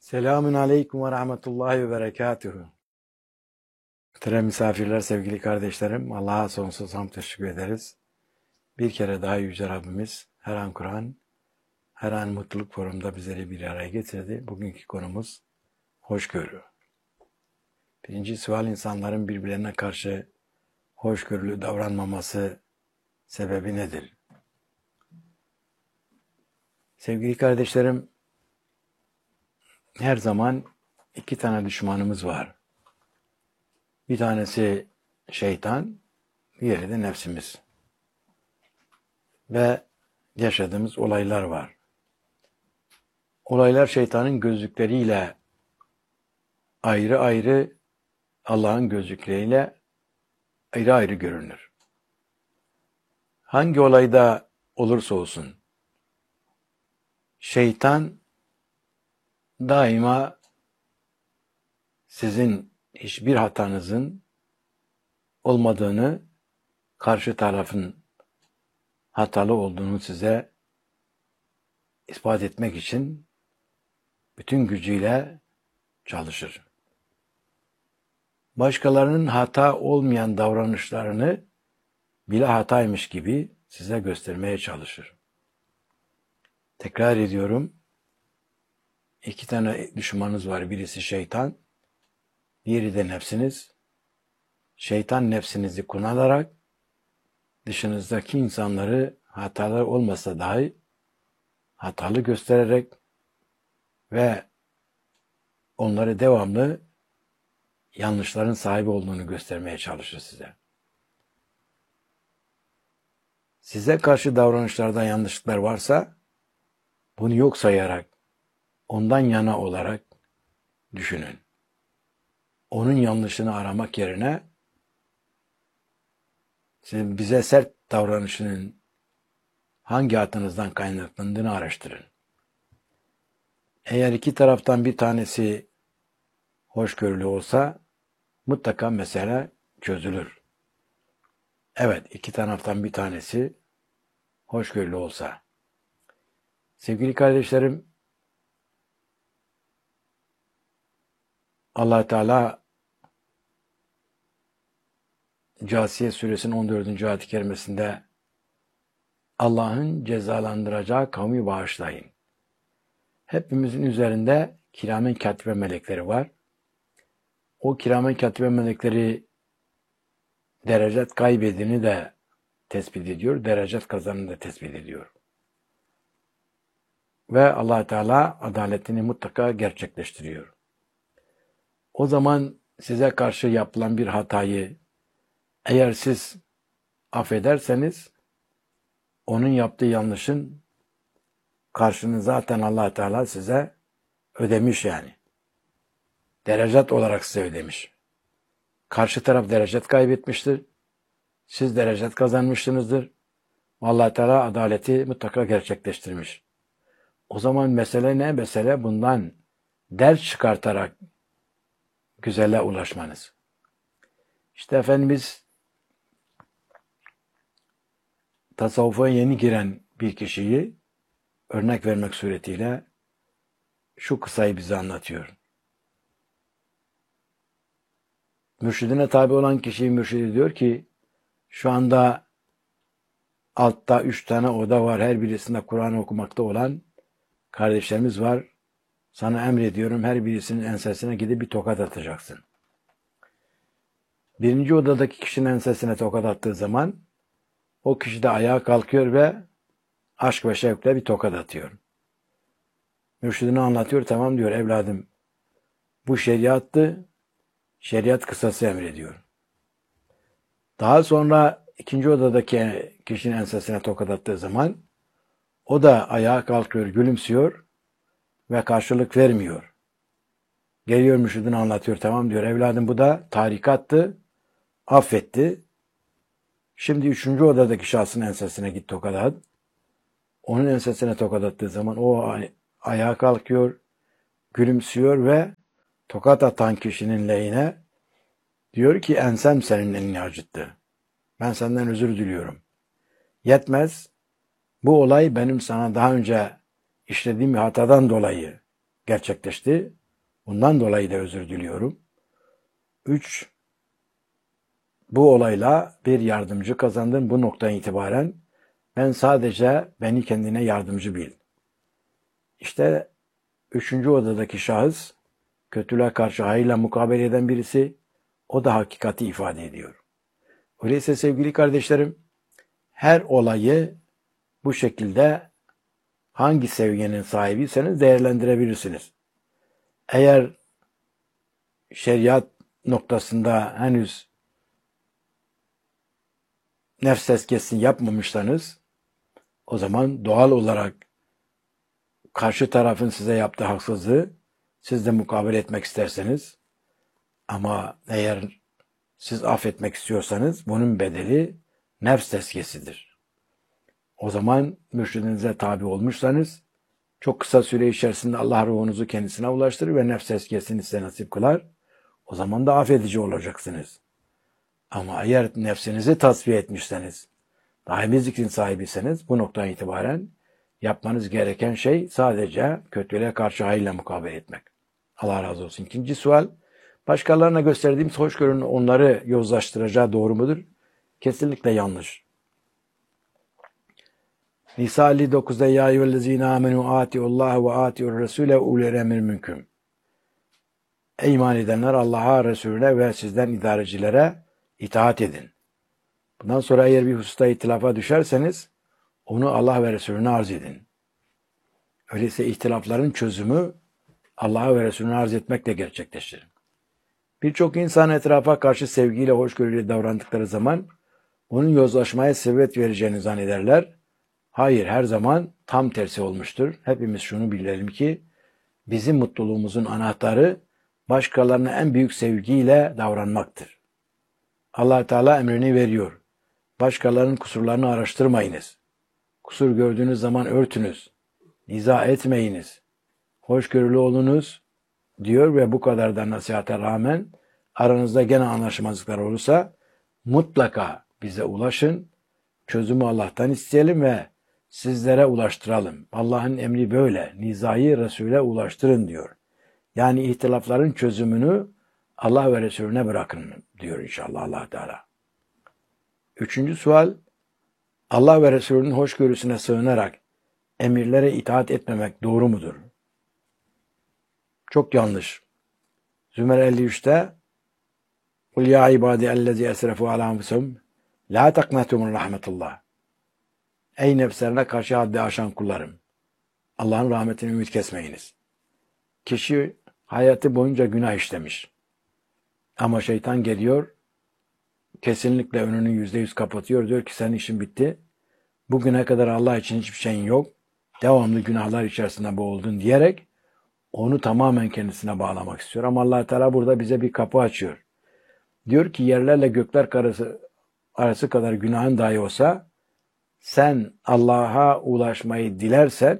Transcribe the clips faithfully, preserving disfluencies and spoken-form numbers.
Selamun aleyküm ve rahmetullahi ve berekatuhu. Muhterem misafirler, sevgili kardeşlerim, Allah'a sonsuz hamd teşekkür ederiz. Bir kere daha Yüce Rabbimiz her an Kur'an, her an mutluluk forumunda bizleri bir araya getirdi. Bugünkü konumuz hoşgörü. Birinci sual, insanların birbirlerine karşı hoşgörülü davranmaması sebebi nedir? Sevgili kardeşlerim, her zaman iki tane düşmanımız var. Bir tanesi şeytan, diğeri de nefsimiz. Ve yaşadığımız olaylar var. Olaylar şeytanın gözlükleriyle ayrı ayrı, Allah'ın gözlükleriyle ayrı ayrı görünür. Hangi olayda olursa olsun, şeytan daima sizin hiçbir hatanızın olmadığını, karşı tarafın hatalı olduğunu size ispat etmek için bütün gücüyle çalışır. Başkalarının hata olmayan davranışlarını bile hataymış gibi size göstermeye çalışır. Tekrar ediyorum, iki tane düşmanınız var. Birisi şeytan, diğeri de nefsiniz. Şeytan nefsinizi kullanarak dışınızdaki insanları hatalar olmasa dahi hatalı göstererek ve onları devamlı yanlışların sahibi olduğunu göstermeye çalışır size. Size karşı davranışlarda yanlışlıklar varsa bunu yok sayarak, ondan yana olarak düşünün. Onun yanlışını aramak yerine bize sert davranışının hangi hatanızdan kaynaklandığını araştırın. Eğer iki taraftan bir tanesi hoşgörülü olsa mutlaka mesele çözülür. Evet, iki taraftan bir tanesi hoşgörülü olsa. Sevgili kardeşlerim, Allah Teala Câsiye suresinin on dördüncü ayet-i kerimesinde Allah'ın cezalandıracağı kavmi bağışlayın. Hepimizin üzerinde kiramen katibe melekleri var. O kiramen katibe melekleri derecet kaybedeni de tespit ediyor, derecet kazanını da tespit ediyor. Ve Allah Teala adaletini mutlaka gerçekleştiriyor. O zaman size karşı yapılan bir hatayı eğer siz affederseniz onun yaptığı yanlışın karşını zaten Allah Teala size ödemiş yani. Derecet olarak size ödemiş. Karşı taraf derecet kaybetmiştir. Siz derecet kazanmışsınızdır. Allah Teala adaleti mutlaka gerçekleştirmiş. O zaman mesele ne? Mesele bundan ders çıkartarak güzelle ulaşmanız. İşte Efendimiz tasavvufa yeni giren bir kişiyi örnek vermek suretiyle şu kıssayı bize anlatıyor. Mürşidine tabi olan kişi mürşidi diyor ki şu anda altta üç tane oda var. Her birisinde Kur'an okumakta olan kardeşlerimiz var. Sana emrediyorum her birisinin ensesine gidip bir tokat atacaksın. Birinci odadaki kişinin ensesine tokat attığı zaman o kişi de ayağa kalkıyor ve aşk ve şevkle bir tokat atıyor. Mürşidine anlatıyor, tamam diyor evladım. Bu şeriattı, şeriat kısası emrediyor. Daha sonra ikinci odadaki kişinin ensesine tokat attığı zaman o da ayağa kalkıyor, gülümsüyor ve karşılık vermiyor. Geliyor mürşidine anlatıyor, tamam diyor evladım bu da tarikattı, affetti. Şimdi üçüncü odadaki şahsın ensesine git tokat at. Onun ensesine tokat attığı zaman o ayağa kalkıyor, gülümsüyor ve tokat atan kişinin lehine diyor ki ensem senin elini acıttı. Ben senden özür diliyorum. Yetmez, bu olay benim sana daha önce işlediğim bir hatadan dolayı gerçekleşti. Bundan dolayı da özür diliyorum. Üç, bu olayla bir yardımcı kazandım. Bu noktadan itibaren ben sadece beni kendine yardımcı bil. İşte üçüncü odadaki şahıs kötülüğe karşı hayırla mukabele eden birisi. O da hakikati ifade ediyor. Öyleyse sevgili kardeşlerim, her olayı bu şekilde hangi seviyenin sahibiyseniz değerlendirebilirsiniz. Eğer şeriat noktasında henüz nefs tezkiyesini yapmamışsanız, o zaman doğal olarak karşı tarafın size yaptığı haksızlığı siz de mukabele etmek isterseniz, ama eğer siz affetmek istiyorsanız bunun bedeli nefs tezkiyesidir. O zaman mürşidinize tabi olmuşsanız çok kısa süre içerisinde Allah ruhunuzu kendisine ulaştırır ve nefs tezkiyesini size nasip kılar. O zaman da affedici olacaksınız. Ama eğer nefsinizi tasfiye etmişseniz, daimi zikrin sahibiyseniz bu noktadan itibaren yapmanız gereken şey sadece kötülüğe karşı hayırla mukabele etmek. Allah razı olsun. İkinci sual, başkalarına gösterdiğimiz hoşgörünün onları yozlaştıracağı doğru mudur? Kesinlikle yanlış. Nisa elli dokuzda ya eyyühellezine amenu atiullaha ve atiur resule ulul emri minkum. Ey iman edenler, Allah'a, Resulüne ve sizden idarecilere itaat edin. Bundan sonra eğer bir hususta ihtilafa düşerseniz onu Allah ve Resulüne arz edin. Öyleyse ihtilafların çözümü Allah'a ve Resulüne arz etmekle gerçekleşir. Birçok insan etrafa karşı sevgiyle, hoşgörüyle davrandıkları zaman onun yozlaşmaya sebebiyet vereceğini zannederler. Hayır, her zaman tam tersi olmuştur. Hepimiz şunu bilelim ki bizim mutluluğumuzun anahtarı başkalarına en büyük sevgiyle davranmaktır. Allah Teala emrini veriyor. Başkalarının kusurlarını araştırmayınız. Kusur gördüğünüz zaman örtünüz. Niza etmeyiniz. Hoşgörülü olunuz diyor ve bu kadar da nasihate rağmen aranızda gene anlaşmazlıklar olursa mutlaka bize ulaşın. Çözümü Allah'tan isteyelim ve sizlere ulaştıralım. Allah'ın emri böyle. Nizayı Resul'e ulaştırın diyor. Yani ihtilafların çözümünü Allah ve Resulüne bırakın diyor inşallah Allah Teala. Üçüncü sual, Allah ve Resulünün hoşgörüsüne sığınarak emirlere itaat etmemek doğru mudur? Çok yanlış. Zümer elli üçte Kul ya ibadi ellezî esrefu alâ enfusihim lâ taknatû min rahmetullah. Ey nefslerine karşı haddi aşan kullarım, Allah'ın rahmetini ümit kesmeyiniz. Kişi hayatı boyunca günah işlemiş. Ama şeytan geliyor, kesinlikle önünü yüzde yüz kapatıyor. Diyor ki senin işin bitti. Bugüne kadar Allah için hiçbir şeyin yok. Devamlı günahlar içerisinde boğuldun diyerek onu tamamen kendisine bağlamak istiyor. Ama Allah Teala burada bize bir kapı açıyor. Diyor ki yerlerle gökler arası, arası kadar günahın dahi olsa sen Allah'a ulaşmayı dilersen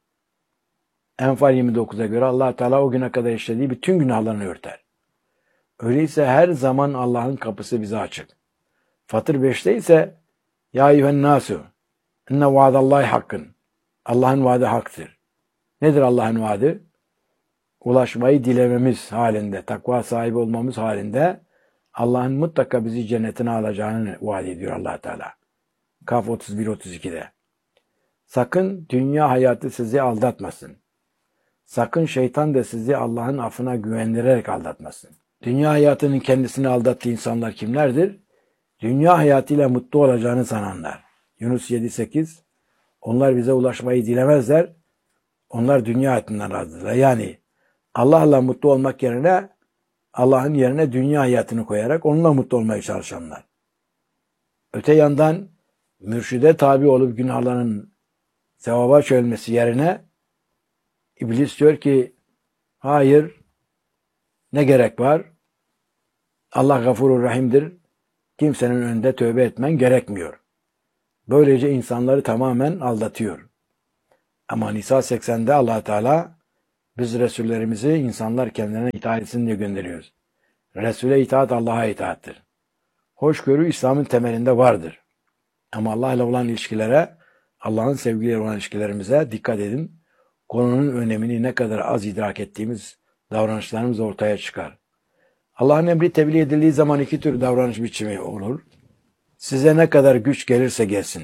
Enfal yirmi dokuza göre Allah Teala o güne kadar işlediği bütün günahlarını örter. Öyleyse her zaman Allah'ın kapısı bize açık. Fatır beşte ise ya eyyühen nasu inne vaadallahi hakkın. Allah'ın vaadi haktır. Nedir Allah'ın vaadi? Ulaşmayı dilememiz halinde, takva sahibi olmamız halinde Allah'ın mutlaka bizi cennetine alacağını vaat ediyor Allah Teala. Kaf otuz bir otuz ikide. Sakın dünya hayatı sizi aldatmasın. Sakın şeytan da sizi Allah'ın affına güvendirerek aldatmasın. Dünya hayatının kendisini aldattığı insanlar kimlerdir? Dünya hayatıyla mutlu olacağını sananlar. Yunus yedi sekiz. Onlar bize ulaşmayı dilemezler. Onlar dünya hayatından razıdırlar. Yani Allah'la mutlu olmak yerine Allah'ın yerine dünya hayatını koyarak onunla mutlu olmaya çalışanlar. Öte yandan mürşide tabi olup günahların sevaba çölmesi yerine İblis diyor ki hayır, ne gerek var? Allah gafurur rahimdir. Kimsenin önünde tövbe etmen gerekmiyor. Böylece insanları tamamen aldatıyor. Ama Nisa seksende Allah Teala biz Resullerimizi insanlar kendilerine itaat etsin diye gönderiyoruz. Resul'e itaat Allah'a itaattir. Hoşgörü İslam'ın temelinde vardır. Ama Allah ile olan ilişkilere, Allah'ın sevgiyle olan ilişkilerimize dikkat edin. konunun önemini ne kadar az idrak ettiğimiz davranışlarımız ortaya çıkar. Allah'ın emri tebliğ edildiği zaman iki tür davranış biçimi olur. Size ne kadar güç gelirse gelsin.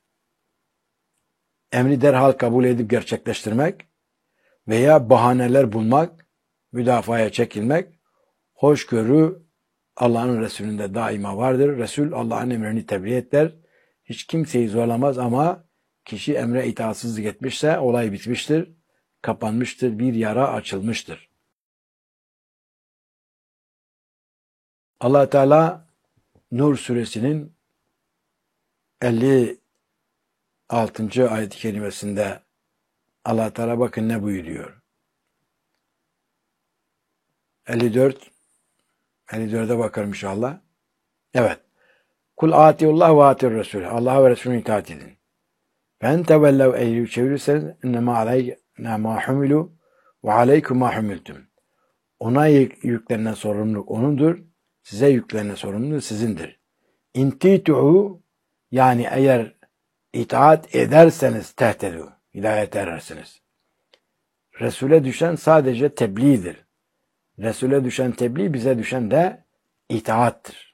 Emri derhal kabul edip gerçekleştirmek veya bahaneler bulmak, müdafaya çekilmek, hoşgörü Allah'ın Resulü'nde daima vardır. Resul Allah'ın emrini tebliğ eder. Hiç kimseyi zorlamaz ama kişi emre itaatsizlik etmişse olay bitmiştir, kapanmıştır, bir yara açılmıştır. Allah Teala Nur suresinin elli altıncı ayet-i kerimesinde Allah Teala bakın ne buyuruyor. elli dört elli dörde bakarım inşallah. Evet. Kul atiullah ve atir Resul. Allah'a ve Resulüne itaat edin. Ben tevellev eğri çevirirseniz innema aleyna ma humilu ve aleykum ma humiltum. Ona yüklenen sorumluluk onundur. Size yüklenen sorumluluk sizindir. İntitu'u yani eğer itaat ederseniz tehtedu. Hidayet erersiniz. Resul'e düşen sadece tebliğdir. Resul'e düşen tebliğ, bize düşen de itaattır.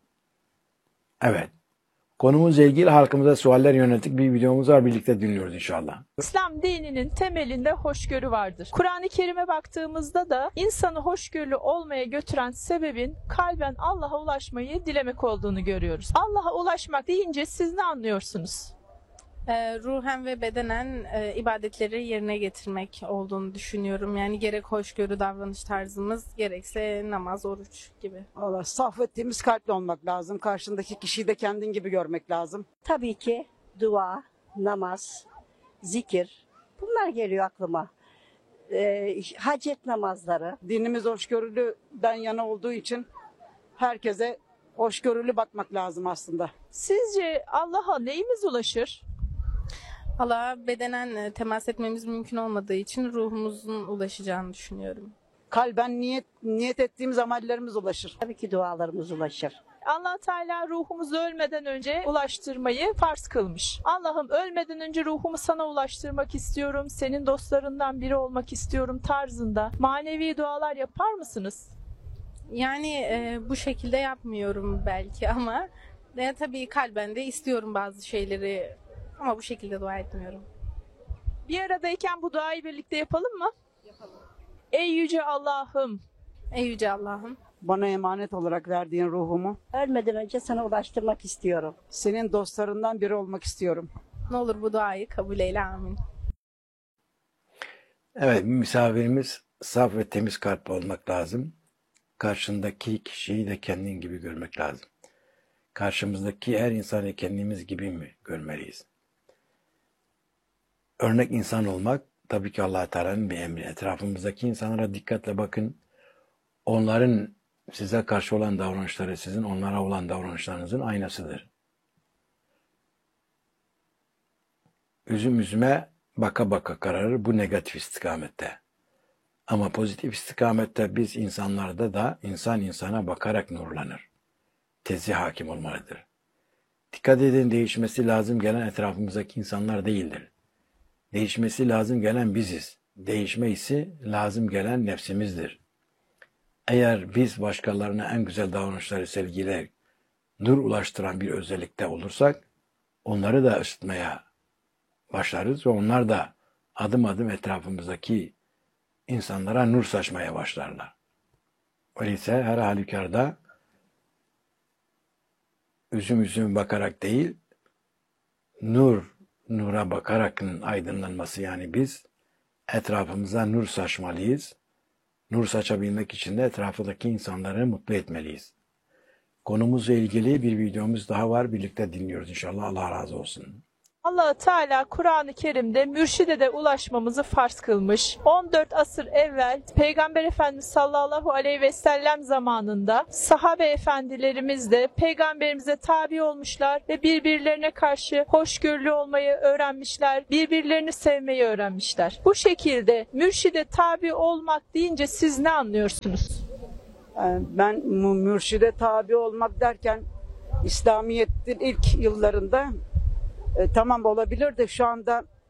Evet. Konumuzla ilgili halkımıza sualler yönelik bir videomuz var. Birlikte dinliyoruz inşallah. İslam dininin temelinde hoşgörü vardır. Kur'an-ı Kerim'e baktığımızda da insanı hoşgörülü olmaya götüren sebebin kalben Allah'a ulaşmayı dilemek olduğunu görüyoruz. Allah'a ulaşmak deyince siz ne anlıyorsunuz? E, ruhen ve bedenen e, ibadetleri yerine getirmek olduğunu düşünüyorum. Yani gerek hoşgörü davranış tarzımız, gerekse namaz, oruç gibi. Valla saf ve temiz kalpli olmak lazım. Karşındaki kişiyi de kendin gibi görmek lazım. Tabii ki dua, namaz, zikir bunlar geliyor aklıma. Ee, hacet namazları. Dinimiz hoşgörülüden yana olduğu için herkese hoşgörülü bakmak lazım aslında. Sizce Allah'a neyimiz ulaşır? Allah'a bedenen e, temas etmemiz mümkün olmadığı için ruhumuzun ulaşacağını düşünüyorum. Kalben niyet niyet ettiğimiz amellerimiz ulaşır. Tabii ki dualarımız ulaşır. Allah Teala ruhumuzu ölmeden önce ulaştırmayı farz kılmış. Allah'ım ölmeden önce ruhumu sana ulaştırmak istiyorum, senin dostlarından biri olmak istiyorum tarzında manevi dualar yapar mısınız? Yani e, bu şekilde yapmıyorum belki ama e, tabii kalben de istiyorum bazı şeyleri ama bu şekilde dua etmiyorum. Bir aradayken bu duayı birlikte yapalım mı? Yapalım. Ey yüce Allah'ım, Ey yüce Allah'ım, Bana emanet olarak verdiğin ruhumu Ölmeden önce sana ulaştırmak istiyorum. senin dostlarından biri olmak istiyorum. ne olur bu duayı kabul eyle, amin. Evet, misafirimiz saf ve temiz kalpli olmak lazım. Karşındaki kişiyi de kendin gibi görmek lazım. Karşımızdaki her insanı kendimiz gibi mi görmeliyiz? Örnek insan olmak tabii ki Allah Teala'nın bir emri. Etrafımızdaki insanlara dikkatle bakın. Onların size karşı olan davranışları sizin onlara olan davranışlarınızın aynasıdır. Üzüm üzüme baka baka kararır. Bu negatif istikamette. Ama pozitif istikamette biz insanlarda da insan insana bakarak nurlanır. Tezi hakim olmalıdır. Dikkat edin, değişmesi lazım gelen etrafımızdaki insanlar değildir. Değişmesi lazım gelen biziz. Değişmesi lazım gelen nefsimizdir. Eğer biz başkalarına en güzel davranışları sergiler, nur ulaştıran bir özellikte olursak, onları da ısıtmaya başlarız ve onlar da adım adım etrafımızdaki insanlara nur saçmaya başlarlar. Öyleyse her halükarda üzüm üzüm bakarak değil, nur, nura bakarak aydınlanması, yani biz etrafımıza nur saçmalıyız. Nur saçabilmek için de etrafındaki insanları mutlu etmeliyiz. Konumuzla ilgili bir videomuz daha var. Birlikte dinliyoruz inşallah. Allah razı olsun. Allah Teala Kur'an-ı Kerim'de mürşide de ulaşmamızı farz kılmış. on dört asır evvel Peygamber Efendimiz sallallahu aleyhi ve sellem zamanında sahabe efendilerimiz de peygamberimize tabi olmuşlar ve birbirlerine karşı hoşgörülü olmayı öğrenmişler, birbirlerini sevmeyi öğrenmişler. Bu şekilde mürşide tabi olmak deyince siz ne anlıyorsunuz? Yani ben mu- mürşide tabi olmak derken İslamiyet'in ilk yıllarında E, tamam olabilir de şu anda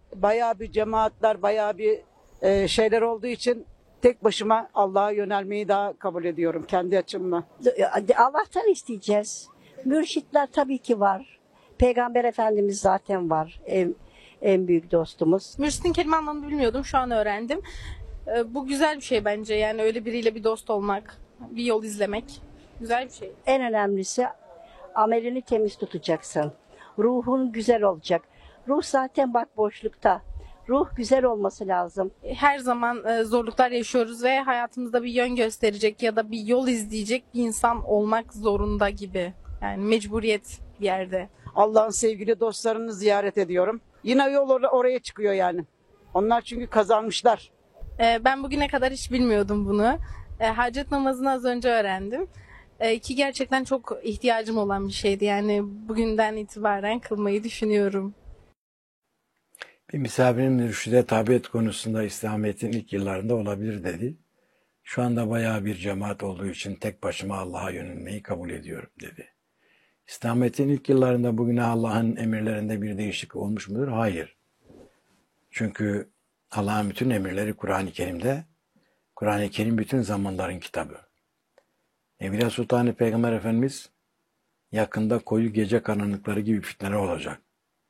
bayağı bir cemaatler, bayağı bir e, şeyler olduğu için tek başıma Allah'a yönelmeyi daha kabul ediyorum kendi açımdan. Allah'tan isteyeceğiz. Mürşitler tabii ki var. Peygamber Efendimiz zaten var. En, en büyük dostumuz. Mürşidin kelime anlamını bilmiyordum. Şu an öğrendim. Ee, Bu güzel bir şey bence. Yani öyle biriyle bir dost olmak, bir yol izlemek. Güzel bir şey. En önemlisi amelini temiz tutacaksın. Ruhun güzel olacak. Ruh zaten bak boşlukta. Ruh güzel olması lazım. Her zaman e, zorluklar yaşıyoruz ve hayatımızda bir yön gösterecek ya da bir yol izleyecek bir insan olmak zorunda gibi. Yani mecburiyet bir yerde. Allah'ın sevgili dostlarını ziyaret ediyorum. Yine yol or- oraya çıkıyor yani. Onlar çünkü kazanmışlar. Ee, Ben bugüne kadar hiç bilmiyordum bunu. Ee, Hacet namazını az önce öğrendim. Ee, Ki gerçekten çok ihtiyacım olan bir şeydi. Yani bugünden itibaren kılmayı düşünüyorum. Bir misafirin mürşide tabiyet konusunda İslamiyet'in ilk yıllarında olabilir dedi. Şu anda bayağı bir cemaat olduğu için tek başıma Allah'a yönelmeyi kabul ediyorum dedi. İslamiyet'in ilk yıllarında bugüne Allah'ın emirlerinde bir değişiklik olmuş mudur? Hayır. Çünkü Allah'ın bütün emirleri Kur'an-ı Kerim'de. Kur'an-ı Kerim bütün zamanların kitabı. Evliya Sultan Peygamber Efendimiz yakında koyu gece karanlıkları gibi fitneler olacak.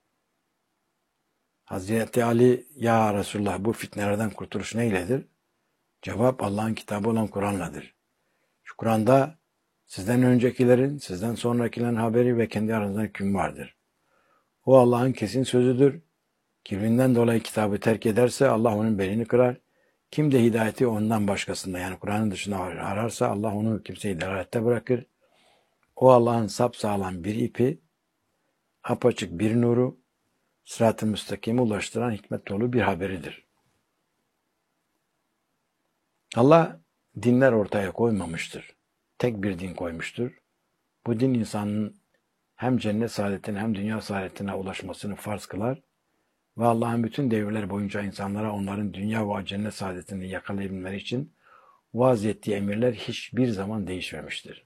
Hazreti Ali, ya Resulullah bu fitnelerden kurtuluş neyledir? Cevap Allah'ın kitabı olan Kur'an'ladır. Şu Kur'an'da sizden öncekilerin, sizden sonrakilerin haberi ve kendi aranızda hüküm vardır. O Allah'ın kesin sözüdür. Kibrinden dolayı kitabı terk ederse Allah onun belini kırar. Kim de hidayeti ondan başkasında yani Kur'an'ın dışında ararsa Allah onu kimseyi delalette bırakır. O Allah'ın sapsağlam bir ipi, apaçık bir nuru, sırat-ı müstakime ulaştıran hikmet dolu bir haberidir. Allah dinler ortaya koymamıştır. Tek bir din koymuştur. Bu din insanın hem cennet saadetine hem dünya saadetine ulaşmasını farz kılar ve Allah'ın bütün devirler boyunca insanlara onların dünya ve cennet saadetini yakalayabilmeleri için vaaz ettiği emirler hiçbir zaman değişmemiştir.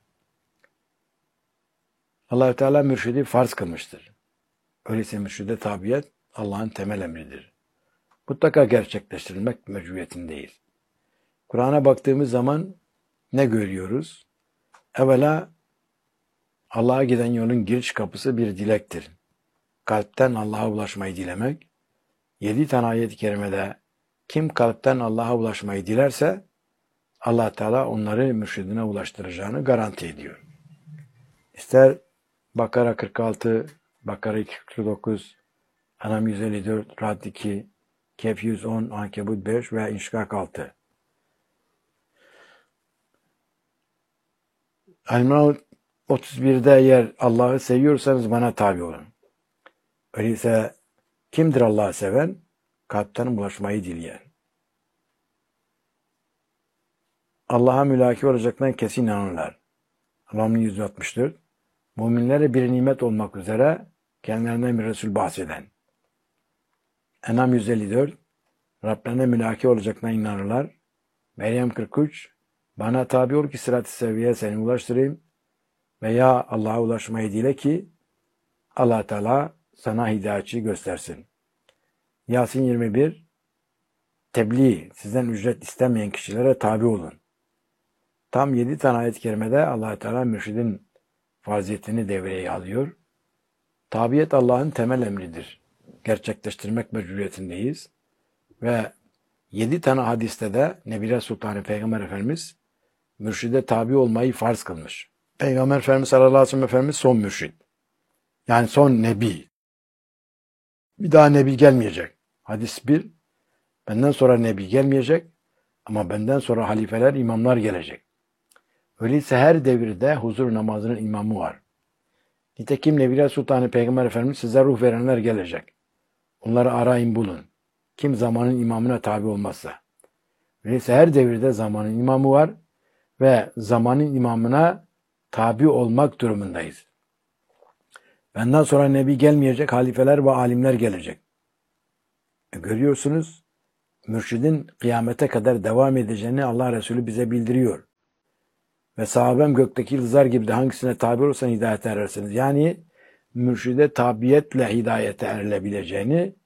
Allah-u Teala mürşidi farz kılmıştır. Öyleyse mürşide tabiyet Allah'ın temel emridir. Mutlaka gerçekleştirilmek mecburiyetindeyiz. Kur'an'a baktığımız zaman ne görüyoruz? Evvela Allah'a giden yolun giriş kapısı bir dilektir. Kalpten Allah'a ulaşmayı dilemek. Yedi tane ayet-i kerimede kim kalpten Allah'a ulaşmayı dilerse Allah Teala onları mürşidine ulaştıracağını garanti ediyor. İster Bakara kırk altı, Bakara iki yüz kırk dokuz, En'am yüz elli dört, Ra'd iki, Kehf yüz on, Ankebut beş ve İnşikak altı. El-İmran otuz birde eğer Allah'ı seviyorsanız bana tabi olun. Öyleyse kimdir Allah'ı seven? Kalpten ulaşmayı dileyen. Allah'a mülaki olacaklarına kesin inanırlar. En'am yüz altmış dört. Müminlere bir nimet olmak üzere kendilerinden bir Resul bahseden. En'am yüz elli dört. Rablerine mülaki olacaklarına inanırlar. Meryem kırk üç. Bana tabi ol ki sırat-ı seviyeye seni ulaştırayım. Veya Allah'a ulaşmayı dile ki Allah Teala sana hidayetçi göstersin. Yasin yirmi bir. Tebliğ, sizden ücret istemeyen kişilere tabi olun. Tam yedi tane ayet-i kerimede Allah Teala mürşidin farziyetini devreye alıyor. Tabiyet Allah'ın temel emridir. Gerçekleştirmek mecburiyetindeyiz. Ve yedi tane hadiste de Nebiler Sultanı Peygamber Efendimiz mürşide tabi olmayı farz kılmış. Peygamber Efendimiz sallallahu aleyhi ve sellem Efendimiz son mürşid. Yani son nebi. Bir daha nebi gelmeyecek. Hadis bir. Benden sonra nebi gelmeyecek. Ama benden sonra halifeler, imamlar gelecek. Öyleyse her devirde huzur namazının imamı var. Nitekim Nebiler Sultanı Peygamber Efendimiz size ruh verenler gelecek. Onları arayın bulun. Kim zamanın imamına tabi olmazsa. Öyleyse her devirde zamanın imamı var ve zamanın imamına tabi olmak durumundayız. Benden sonra nebi gelmeyecek, halifeler ve alimler gelecek. E görüyorsunuz, mürşidin kıyamete kadar devam edeceğini Allah Resulü bize bildiriyor. Ve sahabem gökteki yıldızlar gibi de hangisine tabi olursan hidayete erersiniz. Yani mürşide tabiyetle hidayete erilebileceğini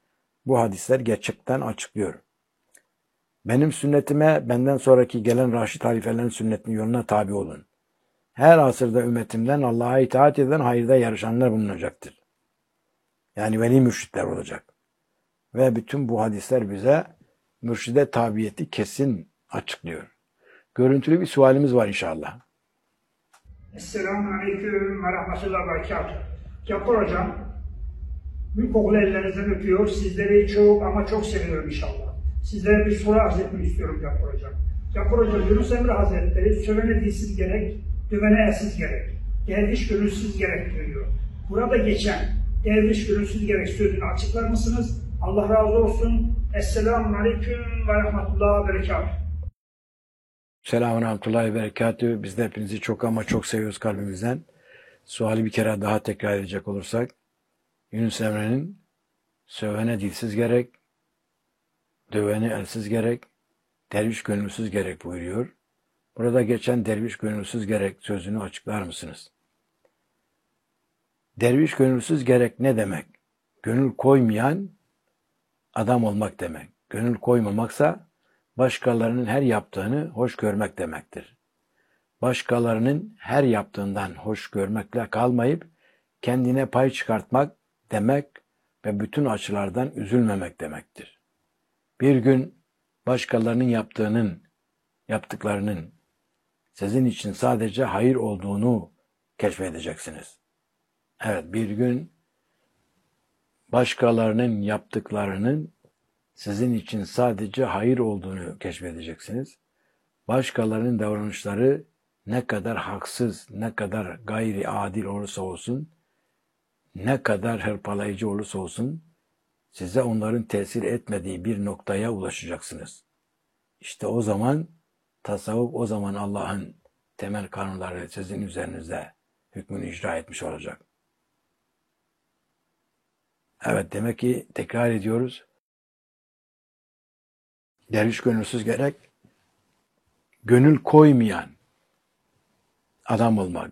bu hadisler gerçekten açıklıyor. Benim sünnetime benden sonraki gelen Raşid halifelerin sünnetinin yoluna tabi olun. Her asırda ümmetimden Allah'a itaat eden hayırda yarışanlar bulunacaktır. Yani veli mürşitler olacak. Ve bütün bu hadisler bize mürşide tabiyeti kesin açıklıyor. Görüntülü bir sualimiz var inşallah. Esselamu Aleyküm ve Rahmetullah ve Berekatuhu. Cabbar Hocam, büyük okul ellerinizden öpüyor. Sizleri çok ama çok seviyorum inşallah. Sizlere bir soru arz etmek istiyorum Cabbar Hocam. Cabbar Hocam, Yunus Emre Hazretleri sövene dilsiz gerek, dövene elsiz gerek, derviş gönülsüz gerek diyor. Burada geçen derviş gönülsüz gerek sözünü açıklar mısınız? Allah razı olsun. Esselamu Aleyküm ve Rahmetullah ve Berekatuhu. Selamun Rahmetullahi ve Berekatühü. Biz de hepinizi çok ama çok seviyoruz kalbimizden. Suali bir kere daha tekrar edecek olursak, Yunus Emre'nin sövene dilsiz gerek, dövene elsiz gerek, derviş gönülsüz gerek buyuruyor. Burada geçen derviş gönülsüz gerek sözünü açıklar mısınız? Derviş gönülsüz gerek ne demek? Gönül koymayan adam olmak demek. Gönül koymamaksa başkalarının her yaptığını hoş görmek demektir. Başkalarının her yaptığından hoş görmekle kalmayıp kendine pay çıkartmak demek ve bütün açılardan üzülmemek demektir. Bir gün başkalarının yaptığının, yaptıklarının sizin için sadece hayır olduğunu keşfedeceksiniz. Evet, bir gün başkalarının yaptıklarının sizin için sadece hayır olduğunu keşfedeceksiniz. Başkalarının davranışları ne kadar haksız, ne kadar gayri adil olursa olsun, ne kadar hırpalayıcı olursa olsun, size onların tesir etmediği bir noktaya ulaşacaksınız. İşte o zaman tasavvuf, o zaman Allah'ın temel kanunları sizin üzerinizde hükmünü icra etmiş olacak. Evet, demek ki tekrar ediyoruz. Derviş gönülsüz gerek, gönül koymayan adam olmak.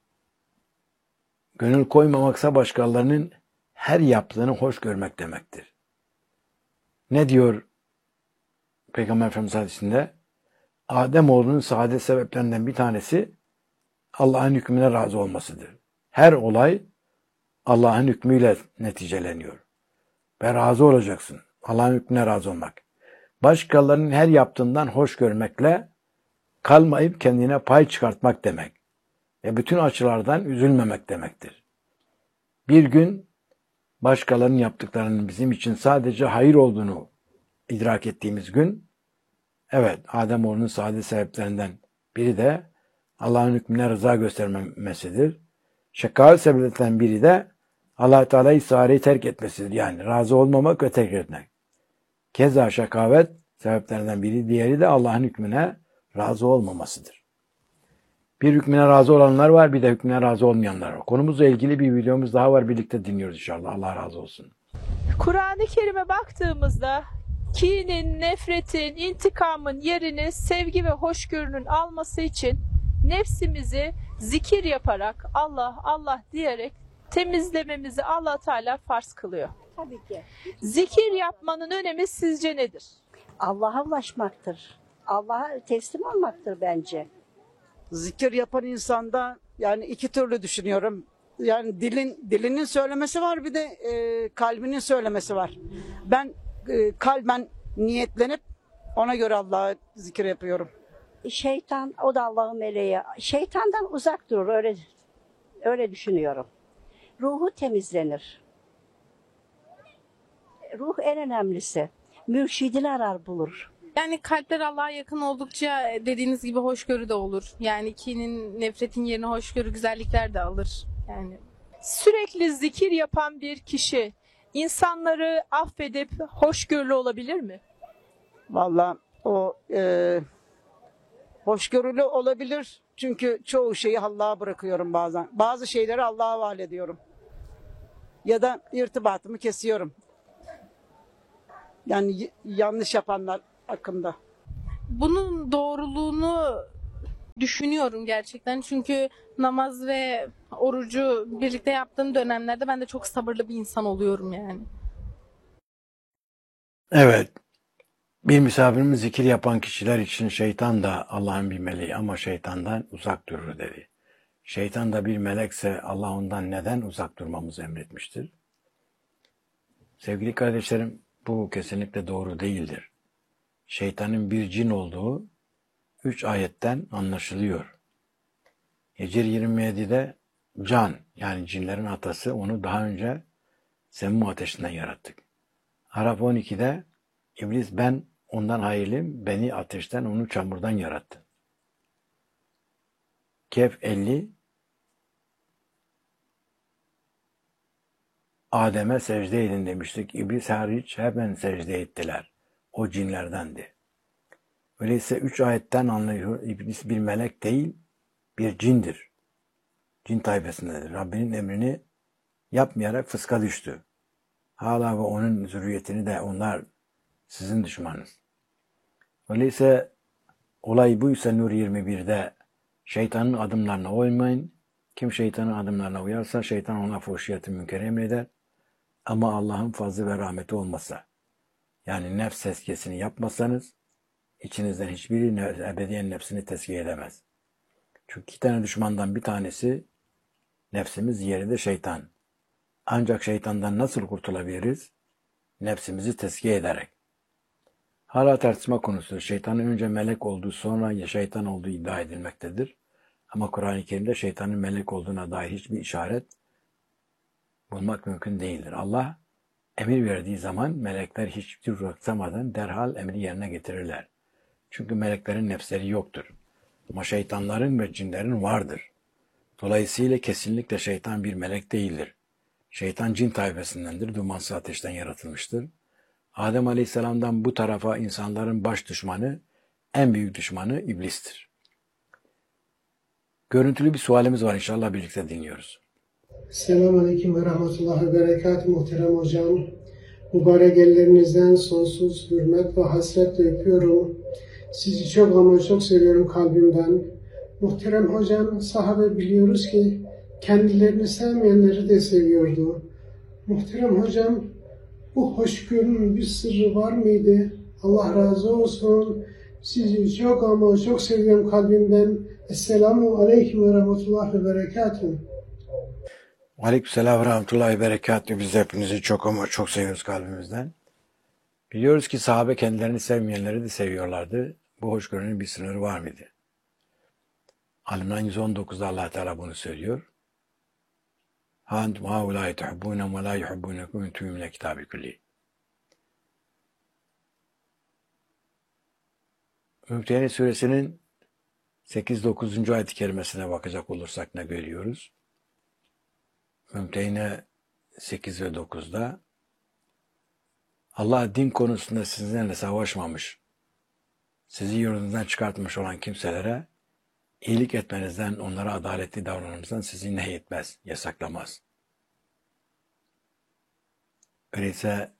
Gönül koymamaksa başkalarının her yaptığını hoş görmek demektir. Ne diyor Peygamber Efendimiz hadisinde? Ademoğlunun saadet sebeplerinden bir tanesi Allah'ın hükmüne razı olmasıdır. Her olay Allah'ın hükmüyle neticeleniyor. Ve razı olacaksın. Allah'ın hükmüne razı olmak. Başkalarının her yaptığından hoş görmekle kalmayıp kendine pay çıkartmak demek. Ve bütün açılardan üzülmemek demektir. Bir gün başkalarının yaptıklarının bizim için sadece hayır olduğunu idrak ettiğimiz gün, evet, Ademoğlunun saadet sebeplerinden biri de Allah'ın hükmüne rıza göstermemesidir. Şekavet sebeplerinden biri de Allah-u Teala'yı isareyi terk etmesidir. Yani razı olmamak ve terk etmek. Keza şekavet sebeplerinden biri, diğeri de Allah'ın hükmüne razı olmamasıdır. Bir hükmüne razı olanlar var, bir de hükmüne razı olmayanlar var. Konumuzla ilgili bir videomuz daha var. Birlikte dinliyoruz inşallah. Allah razı olsun. Kur'an-ı Kerim'e baktığımızda kinin, nefretin, intikamın yerini sevgi ve hoşgörünün alması için nefsimizi zikir yaparak Allah Allah diyerek temizlememizi Allah Teala farz kılıyor. Tabii ki. Zikir yapmanın önemi sizce nedir? Allah'a ulaşmaktır. Allah'a teslim olmaktır bence. Zikir yapan insanda yani iki türlü düşünüyorum. Yani dilin dilinin söylemesi var, bir de e, kalbinin söylemesi var. Ben e, kalben niyetlenip ona göre Allah'a zikir yapıyorum. Şeytan, o da Allah'ın meleği. Şeytandan uzak durur, öyle öyle düşünüyorum. Ruhu temizlenir. Ruh en önemlisi. Mürşidini arar bulur. Yani kalpler Allah'a yakın oldukça dediğiniz gibi hoşgörü de olur. Yani kinin, nefretin yerine hoşgörü, güzellikler de alır. Yani Sürekli zikir yapan bir kişi insanları affedip hoşgörülü olabilir mi? Vallahi o e, hoşgörülü olabilir. Çünkü çoğu şeyi Allah'a bırakıyorum bazen. Bazı şeyleri Allah'a havale ediyorum. Ya da irtibatımı kesiyorum. Yani y- yanlış yapanlar hakkında. bunun doğruluğunu düşünüyorum gerçekten. Çünkü namaz ve orucu birlikte yaptığım dönemlerde ben de çok sabırlı bir insan oluyorum yani. Evet, bir misafirimiz zikir yapan kişiler için şeytan da Allah'ın bir meleği ama şeytandan uzak durur dedi. Şeytan da bir melekse Allah ondan neden uzak durmamızı emretmiştir? Sevgili kardeşlerim, bu kesinlikle doğru değildir. Şeytanın bir cin olduğu üç ayetten anlaşılıyor. Hicr yirmi yedide Can, yani cinlerin atası, onu daha önce Semmum ateşinden yarattık. Araf on ikide İblis ben ondan hayırlıyım, beni ateşten, onu çamurdan yarattı. Kehf elli Adem'e secde edin demiştik. İblis hariç hemen secde ettiler. O cinlerdendi. Öyleyse üç ayetten anlıyor. İblis bir melek değil, bir cindir. Cin tayfesindedir. Rabbinin emrini yapmayarak fıska düştü. Hala ve onun zürriyetini de onlar sizin düşmanınız. Öyleyse olay buysa Nur yirmi birde şeytanın adımlarına uymayın. Kim şeytanın adımlarına uyarsa şeytan ona fuhşiyatı münker emreder. Ama Allah'ın fazlı ve rahmeti olmasa, yani nefs tezkiyesini yapmasanız, içinizden hiçbiri ebediyen nefsini tezkiye edemez. Çünkü iki tane düşmandan bir tanesi nefsimiz, diğeri de şeytan. Ancak şeytandan nasıl kurtulabiliriz? Nefsimizi tezkiye ederek. Hala tartışma konusu. Şeytanın önce melek olduğu, sonra ya şeytan olduğu iddia edilmektedir. Ama Kur'an-ı Kerim'de şeytanın melek olduğuna dair hiçbir işaret bulmak mümkün değildir. Allah emir verdiği zaman melekler hiç duraksamadan derhal emri yerine getirirler. Çünkü meleklerin nefsleri yoktur. Ama şeytanların ve cinlerin vardır. Dolayısıyla kesinlikle şeytan bir melek değildir. Şeytan cin tayfesindendir, dumansız ateşten yaratılmıştır. Adem Aleyhisselam'dan bu tarafa insanların baş düşmanı, en büyük düşmanı iblistir. Görüntülü bir sualimiz var, inşallah birlikte dinliyoruz. Selamünaleyküm ve rahmetullahi ve berekatuhu muhterem hocam. Mübarek ellerinizden sonsuz hürmet ve hasretle öpüyorum. Sizi çok ama çok seviyorum kalbimden. Muhterem hocam, sahabe biliyoruz ki kendilerini sevmeyenleri de seviyordu. Muhterem hocam, bu hoşgörünün bir sırrı var mıydı? Allah razı olsun. Sizi çok ama çok seviyorum kalbimden. Esselamu aleyküm ve rahmetullahi ve berekatuhu. Aleykümselam ve rahmetullahi ve berekatuhu. Biz de hepinizi çok ama çok seviyoruz kalbimizden. Biliyoruz ki sahabe kendilerini sevmeyenleri de seviyorlardı. Bu hoşgörünün bir sınırı var mıydı? Al-İmran yüz on dokuzda Allah Teala bunu söylüyor. Ha entum haulâi tuhibbûnem ve lâ yuhibbûnekum ve tü'mînûne kitâbil külli. Mümtehine suresinin sekiz dokuzuncu ayet-i kerimesine bakacak olursak ne görüyoruz? Mümtehine sekiz ve dokuzda Allah din konusunda sizinle savaşmamış, sizi yurdunuzdan çıkartmış olan kimselere iyilik etmenizden, onlara adaletli davranmanızdan sizi nehyetmez, yasaklamaz. Öyleyse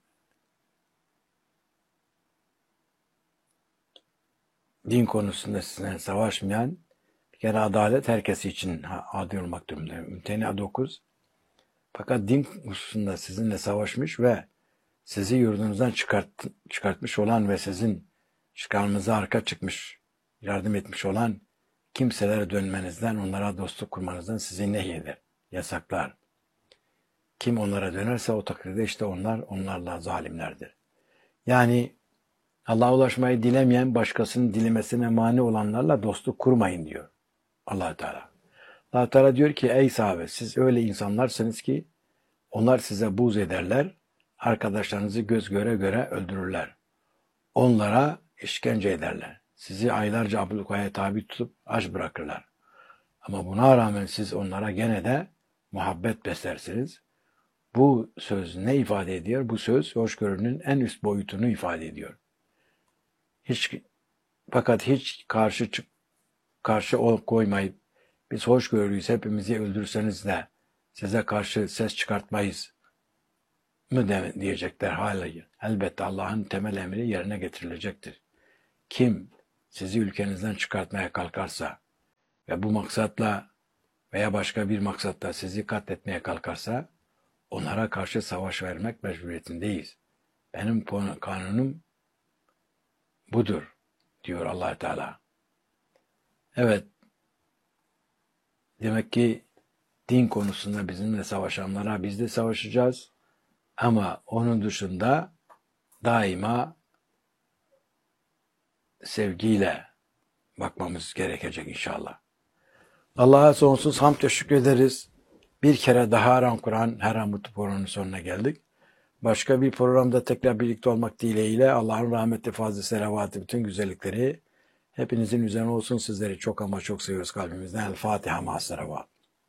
din konusunda sizinle savaşmayan bir kere adalet herkes için adil olmak durumunda. Mümtehine dokuz. Fakat din hususunda sizinle savaşmış ve sizi yurdunuzdan çıkart, çıkartmış olan ve sizin çıkarmanıza arka çıkmış, yardım etmiş olan kimselere dönmenizden, onlara dostluk kurmanızdan sizi nehyeder, yasaklar. Kim onlara dönerse o takdirde işte onlar, onlarla zalimlerdir. Yani Allah'a ulaşmayı dilemeyen, başkasının dilemesine mani olanlarla dostluk kurmayın diyor Allah Teala. Allah Teala diyor ki ey sahabe, siz öyle insanlarsınız ki onlar size buğz ederler, arkadaşlarınızı göz göre göre öldürürler. Onlara işkence ederler. Sizi aylarca ablukaya tabi tutup aç bırakırlar. Ama buna rağmen siz onlara gene de muhabbet beslersiniz. Bu söz ne ifade ediyor? Bu söz hoşgörünün en üst boyutunu ifade ediyor. Hiç, fakat hiç karşı çık, karşı koymayıp biz hoşgörülüyüz, hepimizi öldürseniz de size karşı ses çıkartmayız mı de, diyecekler hala. Elbette Allah'ın temel emri yerine getirilecektir. Kim sizi ülkenizden çıkartmaya kalkarsa ve bu maksatla veya başka bir maksatla sizi katletmeye kalkarsa onlara karşı savaş vermek mecburiyetindeyiz. Benim kanunum budur diyor Allah Teala. Evet. Demek ki din konusunda bizimle savaşanlara biz de savaşacağız. Ama onun dışında daima sevgiyle bakmamız gerekecek inşallah. Allah'a sonsuz hamd teşekkür ederiz. Bir kere daha Aran Kur'an, Her An Mutlu programının sonuna geldik. Başka bir programda tekrar birlikte olmak dileğiyle Allah'ın rahmeti, fazla selavatı, bütün güzellikleri hepinizin üzerine olsun. Sizleri çok ama çok seviyoruz kalbimizden. El Fatiha ma selavat.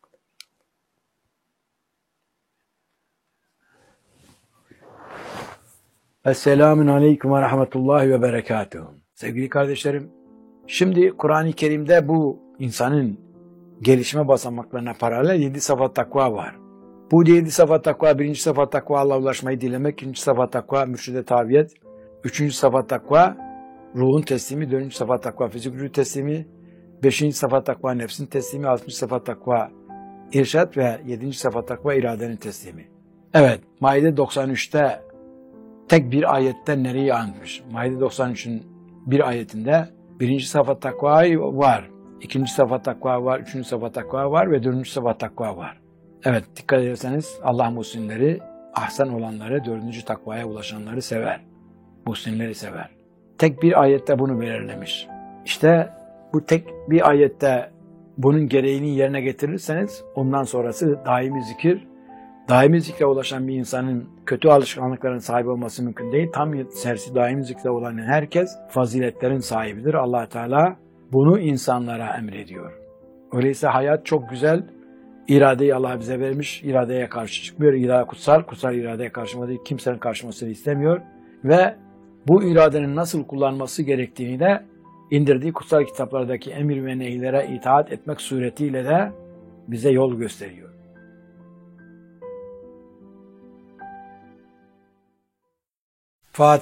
Esselamun aleyküm ve rahmetullahi ve berekatuhu. Sevgili kardeşlerim, şimdi Kur'an-ı Kerim'de bu insanın gelişme basamaklarına paralel yedi sıfat takva var. Bu yedi sıfat takva, birinci sıfat takva Allah'a ulaşmayı dilemek, ikinci sıfat takva mürşide tabiyet, üçüncü sıfat takva ruhun teslimi, dördüncü sıfat takva fizik ruh teslimi, beşinci sıfat takva nefsin teslimi, altıncı sıfat takva irşat ve yedinci sıfat takva iradenin teslimi. Evet, Maide doksan üçte tek bir ayetten nereyi anmış? Maide doksan üçün bir ayetinde birinci sıfat takva var, ikinci sıfat takva var, üçüncü sıfat takva var ve dördüncü sıfat takva var. Evet, dikkat ederseniz Allah muhsinleri, ahsen olanları, dördüncü takvaya ulaşanları sever. Muhsinleri sever. Tek bir ayette bunu belirlemiş. İşte bu tek bir ayette bunun gereğini yerine getirirseniz ondan sonrası daimi zikir, daimi zikre ulaşan bir insanın kötü alışkanlıkların sahibi olması mümkün değil. Tam sersi daimi zikre olan herkes faziletlerin sahibidir. Allah Teala bunu insanlara emrediyor. Öyleyse hayat çok güzel. İradeyi Allah bize vermiş. İradeye karşı çıkmıyor. İrade kutsal. Kutsal iradeye karşımadığı kimsenin karşımasını istemiyor. Ve bu iradenin nasıl kullanması gerektiğini de indirdiği kutsal kitaplardaki emir ve nehlere itaat etmek suretiyle de bize yol gösteriyor.